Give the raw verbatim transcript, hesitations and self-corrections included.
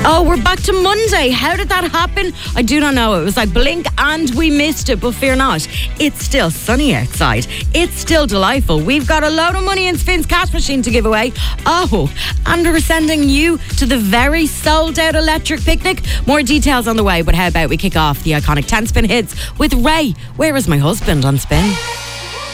Oh, we're back to Monday. How did that happen? I do not know. It was like blink and we missed it, but fear not. It's still sunny outside. It's still delightful. We've got a load of money in Spins cash machine to give away. Oh, and we're sending you to the very sold out electric picnic. More details on the way, but how about we kick off the iconic ten spin hits with Ray. Where is my husband on Spin?